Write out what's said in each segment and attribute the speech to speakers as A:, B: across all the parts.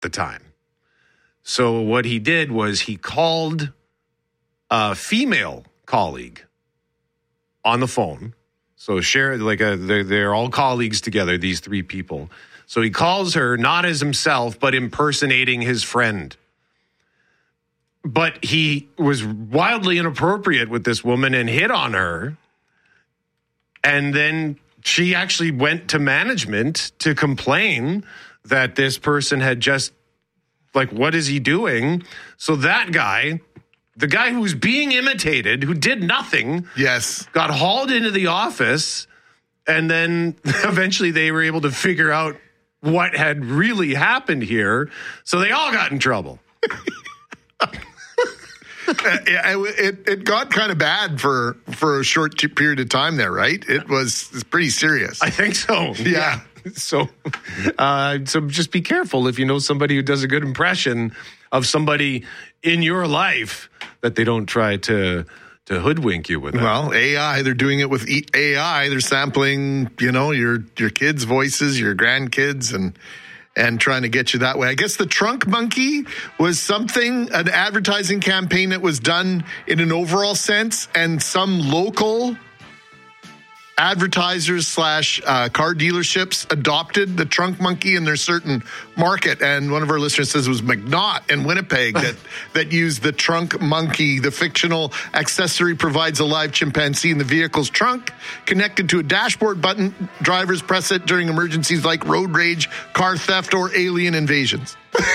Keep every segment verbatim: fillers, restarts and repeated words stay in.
A: the time. So what he did was he called a female colleague on the phone. So share like a, they're, they're all colleagues together, these three people. So he calls her not as himself, but impersonating his friend. But he was wildly inappropriate with this woman and hit on her. And then she actually went to management to complain that this person had just, like, what is he doing? So that guy, the guy who was being imitated, who did nothing,
B: yes,
A: got hauled into the office. And then eventually they were able to figure out what had really happened here. So they all got in trouble.
B: it, it got kind of bad for, for a short period of time there, right? It was, it was pretty serious.
A: I think so.
B: Yeah.
A: yeah. So, uh, so just be careful if you know somebody who does a good impression of somebody in your life that they don't try to to hoodwink you with that.
B: Well, A I, they're doing it with A I. They're sampling, you know, your your kids' voices, your grandkids, and and trying to get you that way. I guess the Trunk Monkey was something, an advertising campaign that was done in an overall sense, and some local advertisers slash uh, car dealerships adopted the Trunk Monkey in their certain market. And one of our listeners says it was McNaught in Winnipeg that, that used the Trunk Monkey. The fictional accessory provides a live chimpanzee in the vehicle's trunk connected to a dashboard button. Drivers press it during emergencies like road rage, car theft, or alien invasions.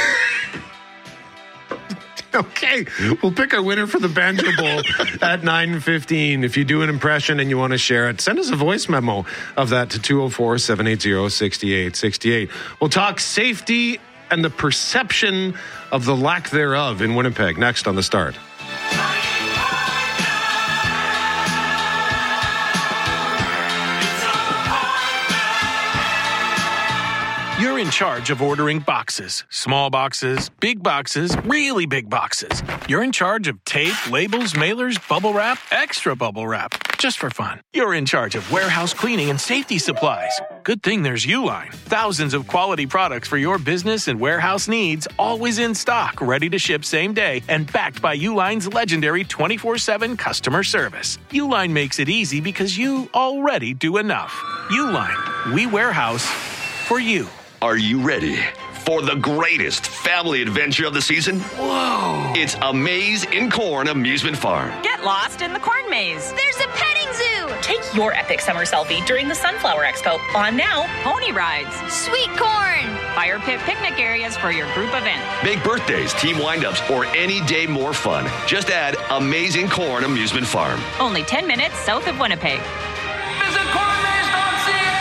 A: Okay, we'll pick a winner for the Banjo Bowl at nine fifteen. If you do an impression and you want to share it, send us a voice memo of that to two oh four, seven eight zero, six eight six eight. We'll talk safety and the perception of the lack thereof in Winnipeg next on The Start.
C: You're in charge of ordering boxes. Small boxes, big boxes, really big boxes. You're in charge of tape, labels, mailers, bubble wrap, extra bubble wrap. Just for fun. You're in charge of warehouse cleaning and safety supplies. Good thing there's Uline. Thousands of quality products for your business and warehouse needs, always in stock, ready to ship same day, and backed by Uline's legendary twenty-four seven customer service. Uline makes it easy because you already do enough. Uline. We warehouse for you.
D: Are you ready for the greatest family adventure of the season?
C: Whoa!
D: It's A Maze in Corn Amusement Farm.
E: Get lost in the corn maze.
F: There's a petting zoo.
E: Take your epic summer selfie during the Sunflower Expo. On now, pony rides,
F: sweet corn,
E: fire pit picnic areas for your group event.
D: Make birthdays, team windups, or any day more fun. Just add A Maze in Corn Amusement Farm.
E: Only ten minutes south of Winnipeg.
G: Visit cornmaze dot c a.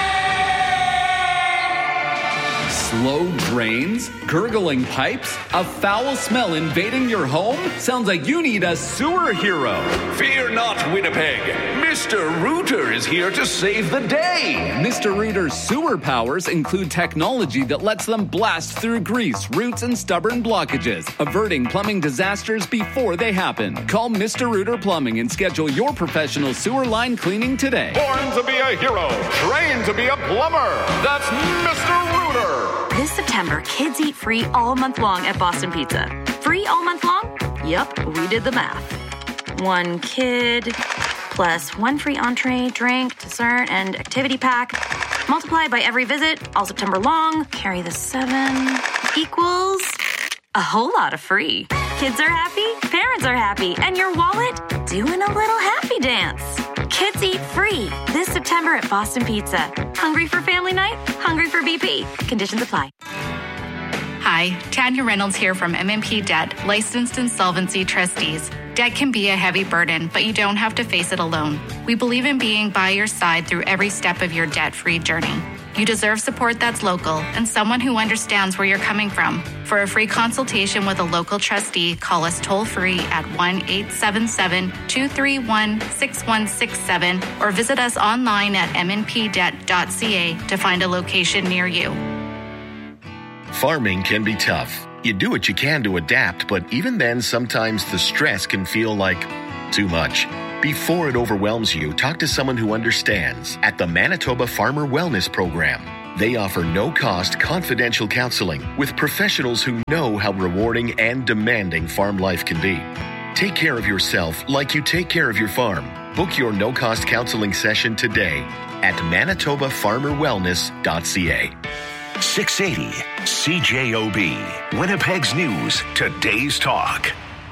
H: Slow drains? Gurgling pipes? A foul smell invading your home? Sounds like you need a sewer hero.
I: Fear not, Winnipeg. Mister Rooter is here to save the day.
H: Mister Rooter's sewer powers include technology that lets them blast through grease, roots, and stubborn blockages, averting plumbing disasters before they happen. Call Mister Rooter Plumbing and schedule your professional sewer line cleaning today.
J: Born to be a hero, trained to be a plumber. That's Mister Rooter.
K: This September, kids eat free all month long at Boston Pizza. Free all month long? Yup, we did the math. One kid plus one free entree, drink, dessert, and activity pack. Multiply by every visit, all September long. Carry the seven equals a whole lot of free. Kids are happy, parents are happy, and your wallet doing a little happy dance. Kids eat free this September at Boston Pizza. Hungry for family night? Hungry for B P. Conditions apply.
L: Hi, Tanya Reynolds here from M M P Debt, licensed insolvency trustees. Debt can be a heavy burden, but you don't have to face it alone. We believe in being by your side through every step of your debt-free journey. You deserve support that's local and someone who understands where you're coming from. For a free consultation with a local trustee, call us toll-free at one eight seven seven, two three one, six one six seven or visit us online at m n p debt dot c a to find a location near you.
D: Farming can be tough. You do what you can to adapt, but even then, sometimes the stress can feel like too much. Before it overwhelms you, talk to someone who understands at the Manitoba Farmer Wellness Program. They offer no-cost, confidential counseling with professionals who know how rewarding and demanding farm life can be. Take care of yourself like you take care of your farm. Book your no-cost counseling session today at manitoba farmer wellness dot c a.
M: six eighty C J O B, Winnipeg's News, Today's Talk.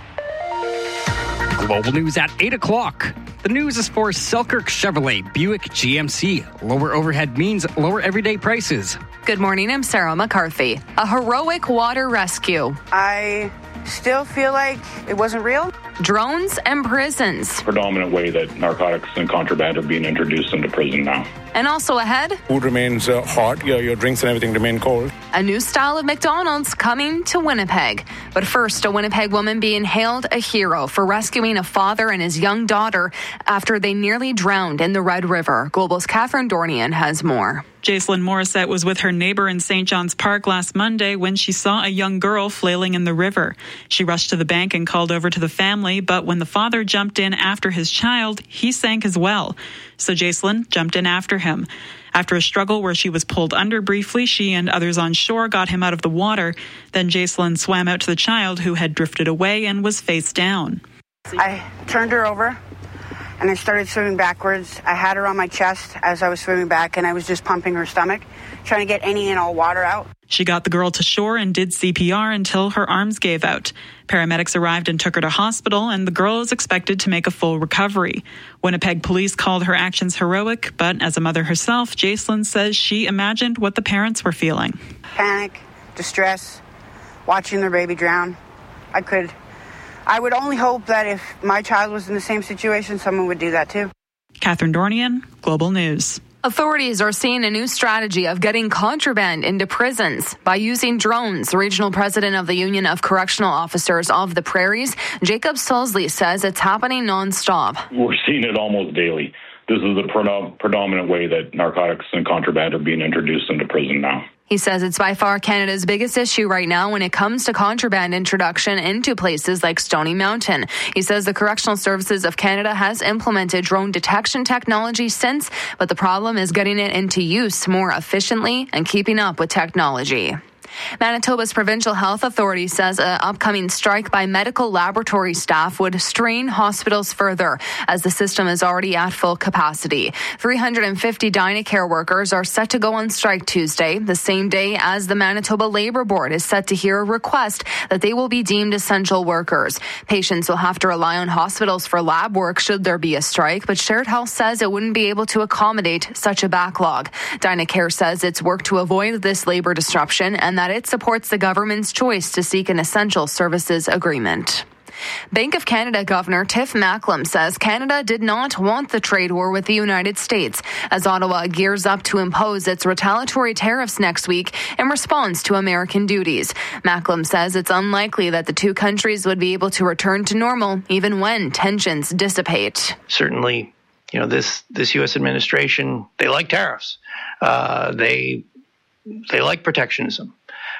N: Global news at eight o'clock. The news is for Selkirk Chevrolet, Buick G M C. Lower overhead means lower everyday prices.
O: Good morning, I'm Sarah McCarthy. A heroic water rescue.
P: I still feel like it wasn't real.
O: Drones and prisons.
Q: Predominant way that narcotics and contraband are being introduced into prison now.
O: And also ahead,
R: food remains uh, hot, your, your drinks and everything remain cold.
O: A new style of McDonald's coming to Winnipeg. But first, a Winnipeg woman being hailed a hero for rescuing a father and his young daughter after they nearly drowned in the Red River. Global's Catherine Dornian has more.
S: Jacelyn Morissette was with her neighbor in Saint John's Park last Monday when she saw a young girl flailing in the river. She rushed to the bank and called over to the family, but when the father jumped in after his child, he sank as well. So Jacelyn jumped in after him. After a struggle where she was pulled under briefly, she and others on shore got him out of the water. Then Jacelyn swam out to the child, who had drifted away and was face down.
P: I turned her over and I started swimming backwards. I had her on my chest as I was swimming back, and I was just pumping her stomach, trying to get any and all water out.
S: She got the girl to shore and did C P R until her arms gave out. Paramedics arrived and took her to hospital, and the girl is expected to make a full recovery. Winnipeg police called her actions heroic, but as a mother herself, Jacelyn says she imagined what the parents were feeling.
P: Panic, distress, watching their baby drown. I could... I would only hope that if my child was in the same situation, someone would do that too.
S: Catherine Dornian, Global News.
O: Authorities are seeing a new strategy of getting contraband into prisons by using drones. Regional president of the Union of Correctional Officers of the Prairies, Jacob Sulsley, says it's happening nonstop.
Q: We're seeing it almost daily. This is the predom- predominant way that narcotics and contraband are being introduced into prison now.
O: He says it's by far Canada's biggest issue right now when it comes to contraband introduction into places like Stony Mountain. He says the Correctional Services of Canada has implemented drone detection technology since, but the problem is getting it into use more efficiently and keeping up with technology. Manitoba's Provincial Health Authority says an upcoming strike by medical laboratory staff would strain hospitals further, as the system is already at full capacity. three hundred fifty Dynacare workers are set to go on strike Tuesday, the same day as the Manitoba Labour Board is set to hear a request that they will be deemed essential workers. Patients will have to rely on hospitals for lab work should there be a strike, but Shared Health says it wouldn't be able to accommodate such a backlog. Dynacare says it's worked to avoid this labor disruption and that that it supports the government's choice to seek an essential services agreement. Bank of Canada Governor Tiff Macklem says Canada did not want the trade war with the United States as Ottawa gears up to impose its retaliatory tariffs next week in response to American duties. Macklem says it's unlikely that the two countries would be able to return to normal even when tensions dissipate.
T: Certainly, you know, this, this U S administration, they like tariffs. Uh, they, they like protectionism.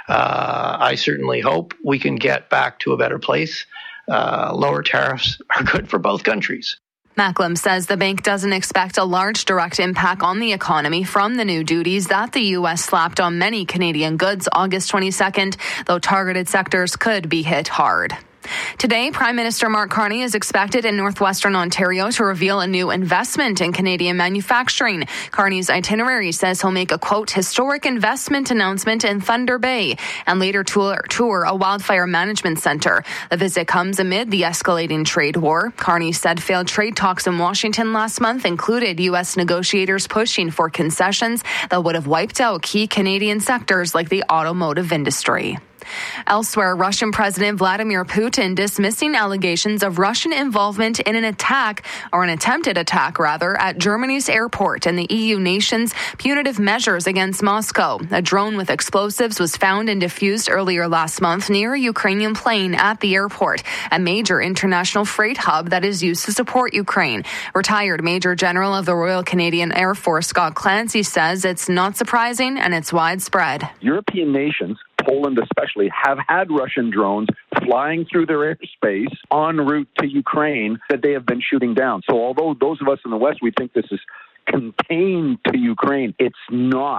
T: Uh, I certainly hope we can get back to a better place. Uh, lower tariffs are good for both countries.
O: Macklem says the bank doesn't expect a large direct impact on the economy from the new duties that the U S slapped on many Canadian goods August twenty-second, though targeted sectors could be hit hard. Today, Prime Minister Mark Carney is expected in northwestern Ontario to reveal a new investment in Canadian manufacturing. Carney's itinerary says he'll make a, quote, historic investment announcement in Thunder Bay and later tour, tour a wildfire management center. The visit comes amid the escalating trade war. Carney said failed trade talks in Washington last month included U S negotiators pushing for concessions that would have wiped out key Canadian sectors like the automotive industry. Elsewhere, Russian President Vladimir Putin dismissing allegations of Russian involvement in an attack, or an attempted attack rather, at Germany's airport and the E U nation's punitive measures against Moscow. A drone with explosives was found and defused earlier last month near a Ukrainian plane at the airport, a major international freight hub that is used to support Ukraine. Retired Major General of the Royal Canadian Air Force Scott Clancy says it's not surprising and it's widespread.
U: European nations, Poland especially, have had Russian drones flying through their airspace en route to Ukraine that they have been shooting down. So although those of us in the West, we think this is contained to Ukraine, it's not.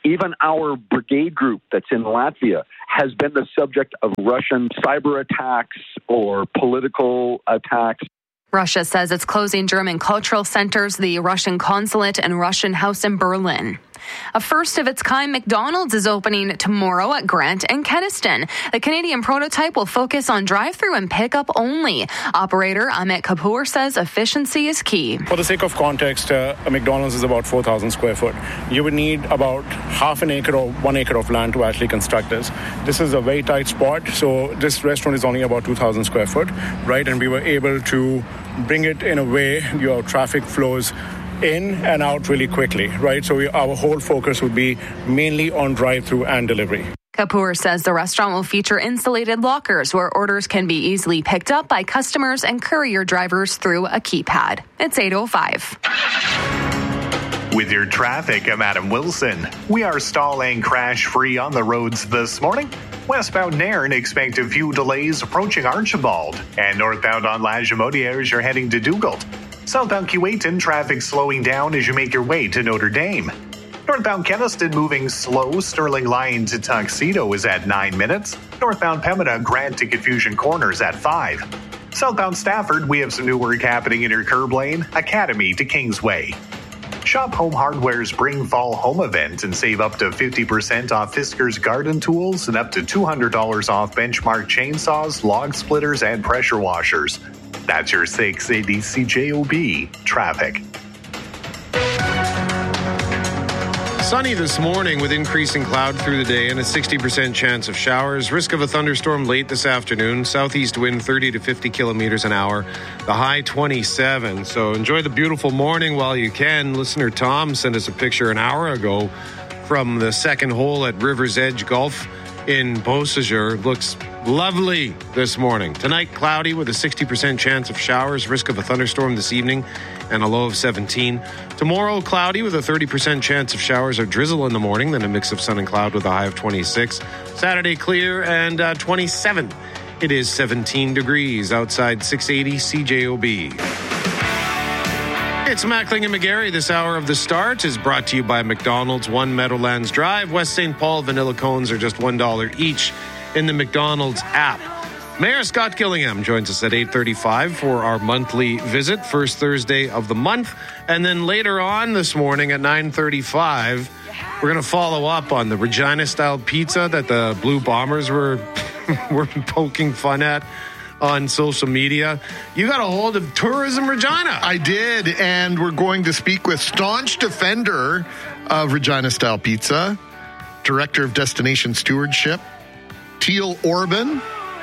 U: Even our brigade group that's in Latvia has been the subject of Russian cyber attacks or political attacks.
O: Russia says it's closing German cultural centers, the Russian consulate, and Russian house in Berlin. A first-of-its-kind McDonald's is opening tomorrow at Grant and Keniston. The Canadian prototype will focus on drive-through and pickup only. Operator Amit Kapoor says efficiency is key.
R: For the sake of context, uh, a McDonald's is about four thousand square foot. You would need about half an acre or one acre of land to actually construct this. This is a very tight spot, so this restaurant is only about two thousand square foot, right? And we were able to bring it in a way your traffic flows in and out really quickly, right? So we, our whole focus would be mainly on drive-through and delivery.
O: Kapoor says the restaurant will feature insulated lockers where orders can be easily picked up by customers and courier drivers through a keypad. It's eight oh five.
B: With your traffic, I'm Adam Wilson. We are stalling crash-free on the roads this morning. Westbound Nairn, expect a few delays approaching Archibald. And northbound on La Jamodière as you're heading to Dugald. Southbound Keewatin, traffic slowing down as you make your way to Notre Dame. Northbound Keniston moving slow. Sterling Line to Tuxedo is at nine minutes. Northbound Pembina, Grant to Confusion Corners at five. Southbound Stafford, we have some new work happening in your curb lane. Academy to Kingsway. Shop Home Hardware's Bring Fall Home event and save up to fifty percent off Fiskars garden tools and up to two hundred dollars off Benchmark chainsaws, log splitters, and pressure washers. That's your six eighty C J O B traffic.
A: Sunny this morning with increasing cloud through the day and a sixty percent chance of showers. Risk of a thunderstorm late this afternoon. Southeast wind thirty to fifty kilometers an hour. The high twenty-seven. So enjoy the beautiful morning while you can. Listener Tom sent us a picture an hour ago from the second hole at River's Edge Golf in Beausejour. Looks lovely this morning. Tonight, cloudy with a sixty percent chance of showers. Risk of a thunderstorm this evening and a low of seventeen. Tomorrow, cloudy with a thirty percent chance of showers or drizzle in the morning, then a mix of sun and cloud with a high of twenty-six. Saturday, clear and uh, twenty-seven. It is seventeen degrees outside six eighty C J O B. It's Mackling and McGarry. This hour of the start is brought to you by McDonald's, one Meadowlands Drive. West Saint Paul vanilla cones are just one dollar each in the McDonald's app. Mayor Scott Gillingham joins us at eight thirty-five for our monthly visit, first Thursday of the month. And then later on this morning at nine thirty-five, we're going to follow up on the Regina-style pizza that the Blue Bombers were, were poking fun at on social media. You got a hold of Tourism Regina.
V: I did, and we're going to speak with staunch defender of Regina-style pizza, Director of Destination Stewardship, Teal Orban.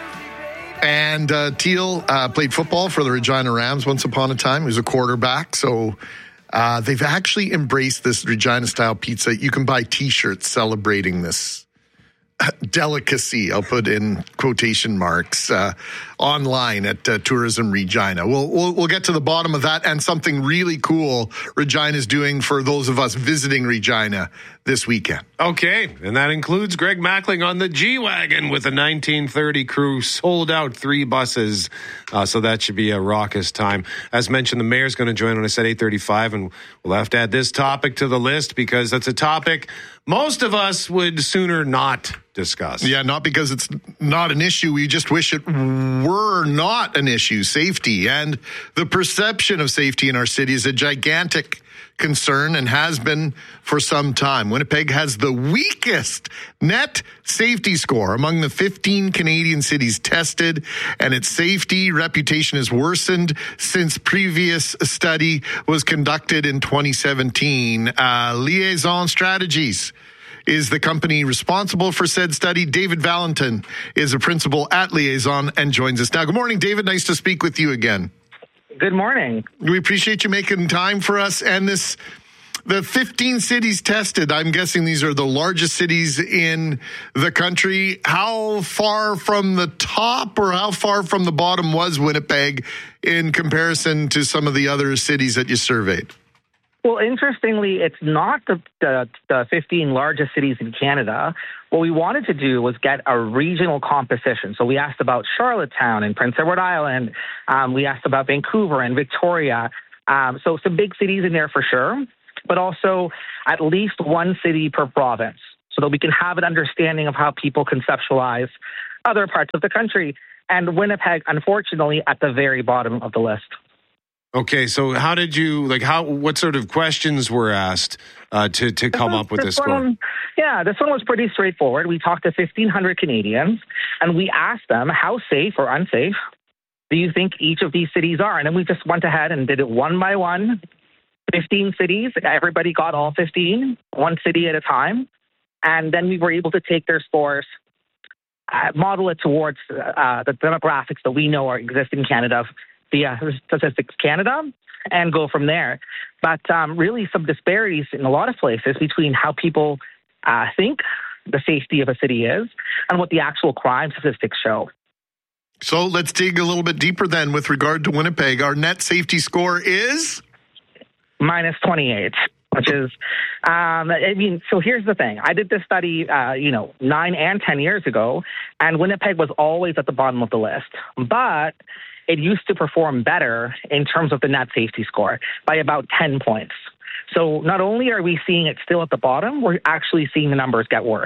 V: And uh, Teal uh, played football for the Regina Rams once upon a time. He was a quarterback. So uh, they've actually embraced this Regina-style pizza. You can buy T-shirts celebrating this delicacy, I'll put in quotation marks, uh, online at uh, Tourism Regina. We'll, we'll we'll get to the bottom of that and something really cool Regina is doing for those of us visiting Regina this weekend.
A: Okay, and that includes Greg Mackling on the G-Wagon with a nineteen thirty crew, sold out three buses. Uh, so that should be a raucous time. As mentioned, the mayor's going to join when I said eight thirty-five, and we'll have to add this topic to the list because that's a topic most of us would sooner not discuss.
V: Yeah, not because it's not an issue. We just wish it were not an issue. Safety and the perception of safety in our city is a gigantic concern and has been for some time. Winnipeg has the weakest net safety score among the fifteen Canadian cities tested, and its safety reputation has worsened since previous study was conducted in twenty seventeen. Uh, Liaison Strategies is the company responsible for said study. David Valentin is a principal at Liaison and joins us now. Good morning, David. Nice to speak with you again.
W: Good morning.
V: We appreciate you making time for us. And this, the fifteen cities tested, I'm guessing these are the largest cities in the country. How far from the top or how far from the bottom was Winnipeg in comparison to some of the other cities that you surveyed?
W: Well, interestingly, it's not the, the, the fifteen largest cities in Canada. What we wanted to do was get a regional composition. So we asked about Charlottetown and Prince Edward Island. Um, we asked about Vancouver and Victoria. Um, so some big cities in there for sure. but also at least one city per province, so that we can have an understanding of how people conceptualize other parts of the country. And Winnipeg, unfortunately, at the very bottom of the list.
A: Okay, so how did you, like, how, what sort of questions were asked uh, to, to come up with this, this score?
W: One, yeah, this one was pretty straightforward. We talked to fifteen hundred Canadians, and we asked them how safe or unsafe do you think each of these cities are? And then we just went ahead and did it one by one, fifteen cities. Everybody got all fifteen, one city at a time. And then we were able to take their scores, uh, model it towards uh, the demographics that we know are exist in Canada via Statistics Canada, and go from there. But um, really some disparities in a lot of places between how people uh, think the safety of a city is and what the actual crime statistics show.
V: So let's dig a little bit deeper then with regard to Winnipeg. Our net safety score is?
W: minus twenty-eight, which is, um, I mean, so here's the thing. I did this study, uh, you know, nine and ten years ago, and Winnipeg was always at the bottom of the list. But it used to perform better in terms of the net safety score by about ten points. So not only are we seeing it still at the bottom, we're actually seeing the numbers get worse.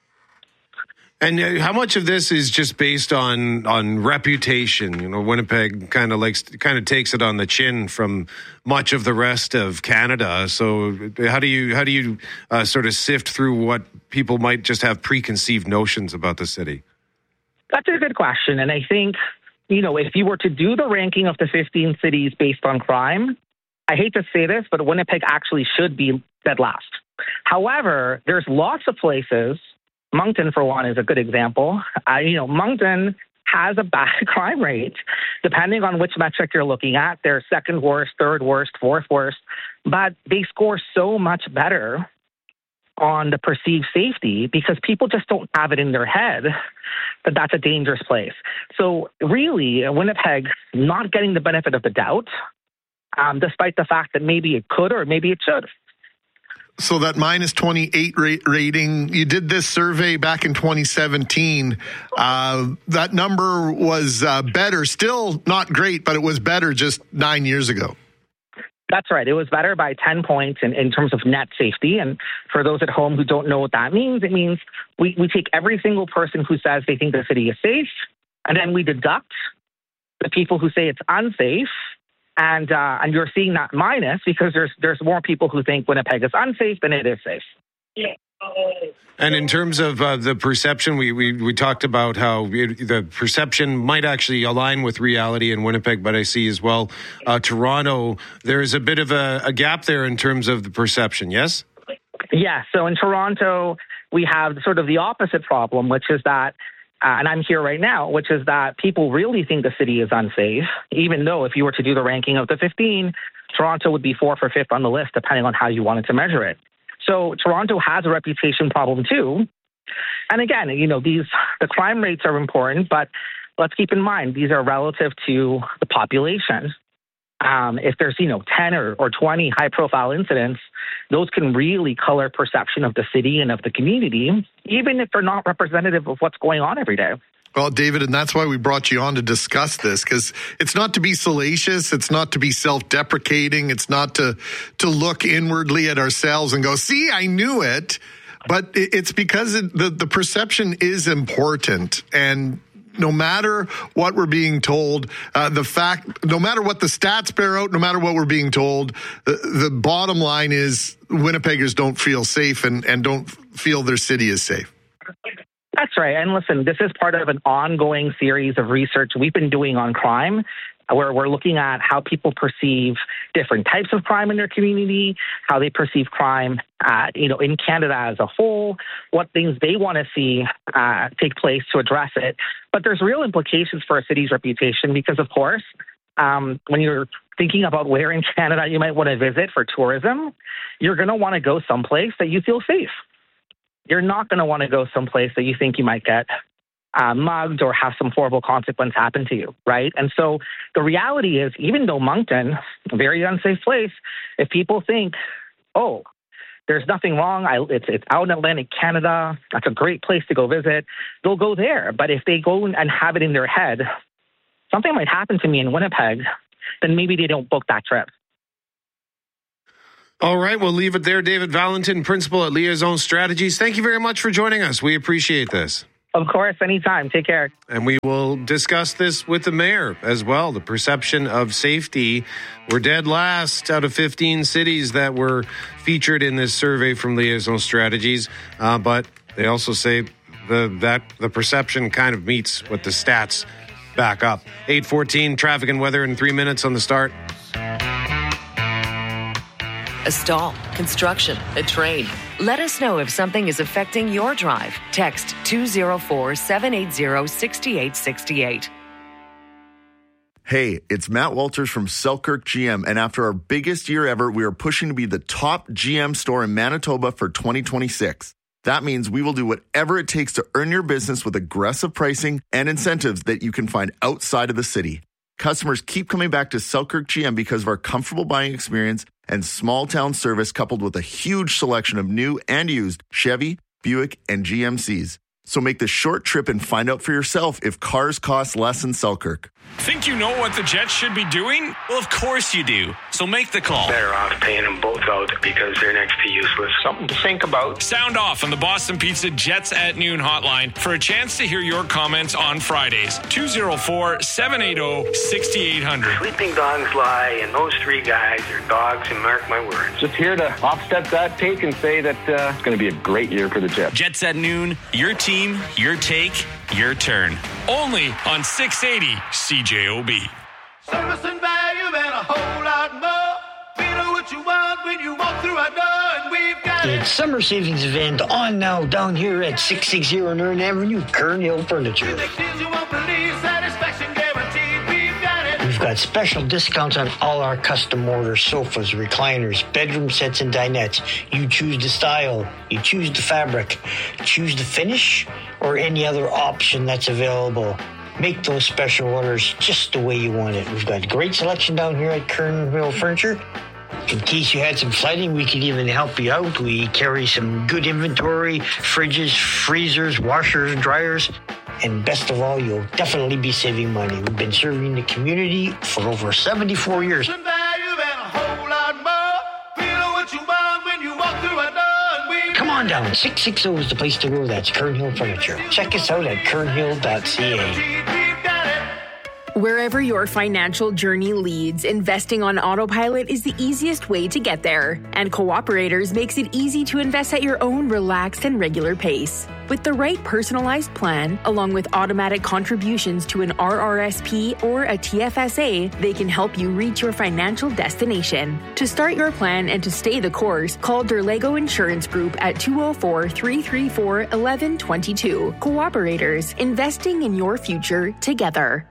A: And how much of this is just based on on reputation? You know, Winnipeg kind of likes kind of takes it on the chin from much of the rest of Canada. So how do you how do you uh, sort of sift through what people might just have preconceived notions about the city?
W: That's a good question, and I think, you know, if you were to do the ranking of the fifteen cities based on crime, I hate to say this, but Winnipeg actually should be dead last. However, there's lots of places. Moncton, for one, is a good example. Uh, you know, Moncton has a bad crime rate. Depending on which metric you're looking at, they're second worst, third worst, fourth worst, but they score so much better on the perceived safety because people just don't have it in their head that that's a dangerous place. So really, Winnipeg not getting the benefit of the doubt, um, despite the fact that maybe it could or maybe it should.
V: So that minus twenty-eight rate rating, you did this survey back in twenty seventeen. Uh, that number was uh, better, still not great, but it was better just nine years ago.
W: That's right. It was better by ten points in, in terms of net safety. And for those at home who don't know what that means, it means we, we take every single person who says they think the city is safe, and then we deduct the people who say it's unsafe. And uh, and you're seeing that minus because there's there's more people who think Winnipeg is unsafe than it is safe. Yeah.
A: And in terms of uh, the perception, we, we we talked about how it, the perception might actually align with reality in Winnipeg, but I see as well uh, Toronto, there's a bit of a, a gap there in terms of the perception, yes?
W: Yeah, so in Toronto, we have sort of the opposite problem, which is that Uh, and I'm here right now, which is that people really think the city is unsafe, even though if you were to do the ranking of the fifteen, Toronto would be fourth or fifth on the list, depending on how you wanted to measure it. So Toronto has a reputation problem too. And again, you know, these the crime rates are important, but let's keep in mind, these are relative to the population. Um, if there's, you know, ten or, or twenty high-profile incidents, those can really color perception of the city and of the community, even if they're not representative of what's going on every day.
V: Well, David, and that's why we brought you on to discuss this, because it's not to be salacious, it's not to be self-deprecating, it's not to to look inwardly at ourselves and go, see, I knew it, but it's because it, the, the perception is important. And no matter what we're being told, uh, the fact, no matter what the stats bear out, no matter what we're being told, the, the bottom line is Winnipeggers don't feel safe and, and don't feel their city is safe.
W: That's right. And listen, this is part of an ongoing series of research we've been doing on crime, where we're looking at how people perceive different types of crime in their community, how they perceive crime, uh, you know, in Canada as a whole, what things they want to see uh, take place to address it. But there's real implications for a city's reputation because, of course, um, when you're thinking about where in Canada you might want to visit for tourism, you're going to want to go someplace that you feel safe. You're not going to want to go someplace that you think you might get Uh, mugged or have some horrible consequence happen to you, right? And so the reality is, even though Moncton, a very unsafe place, if people think, oh, there's nothing wrong, I, it's, it's out in Atlantic Canada, that's a great place to go visit, they'll go there. But if they go and have it in their head, something might happen to me in Winnipeg, then maybe they don't book that trip.
A: All right, we'll leave it there. David Valentin, principal at Liaison Strategies. Thank you very much for joining us. We appreciate this.
W: Of course, anytime. Take care.
A: And we will discuss this with the mayor as well. The perception of safety. We're dead last out of fifteen cities that were featured in this survey from Liaison Strategies. Uh, but they also say the that the perception kind of meets what the stats back up. eight fourteen, traffic and weather in three minutes on the start.
C: A stall, construction, a train. Let us know if something is affecting your drive. Text two oh four, seven eight zero, six eight six eight.
E: Hey, it's Matt Walters from Selkirk G M, and after our biggest year ever, we are pushing to be the top G M store in Manitoba for twenty twenty-six. That means we will do whatever it takes to earn your business with aggressive pricing and incentives that you can find outside of the city. Customers keep coming back to Selkirk G M because of our comfortable buying experience and small town service, coupled with a huge selection of new and used Chevy, Buick, and G M Cs. So make the short trip and find out for yourself if cars cost less in Selkirk.
F: Think you know what the Jets should be doing? Well, of course you do. So make the call.
X: Better off paying them both out because they're next to useless. Something to think about.
F: Sound off on the Boston Pizza Jets at Noon hotline for a chance to hear your comments on Fridays. two oh four, seven eight zero, six eight zero zero.
X: Sleeping dogs lie, and those three guys are dogs, and mark my words.
U: Just here to offset that take and say that uh, it's going to be a great year for the Jets.
F: Jets at Noon, your team, your take, your turn. Only on six eighty C J O B.
G: Service and value and a whole lot more. We know what you want when you walk through our door, and we've got
Y: the summer savings event on now down here at six sixty Northern Avenue, Kern Hill Furniture.
G: You won't believe, satisfaction guaranteed. We've got it.
Y: We've got special discounts on all our custom order sofas, recliners, bedroom sets, and dinettes. You choose the style, you choose the fabric, choose the finish, or any other option that's available. Make those special orders just the way you want it. We've got great selection down here at Kern Hill Furniture. In case you had some flooding, we can even help you out. We carry some good inventory, fridges, freezers, washers, dryers. And best of all, you'll definitely be saving money. We've been serving the community for over seventy-four years. Come on down. six sixty is the place to go. That's Kern Hill Furniture. Check us out at kernhill dot c a.
Z: Wherever your financial journey leads, investing on autopilot is the easiest way to get there. And Cooperators makes it easy to invest at your own relaxed and regular pace. With the right personalized plan, along with automatic contributions to an R R S P or a T F S A, they can help you reach your financial destination. To start your plan and to stay the course, call Derlego Insurance Group at two oh four, three three four, one one two two. Cooperators, investing in your future together.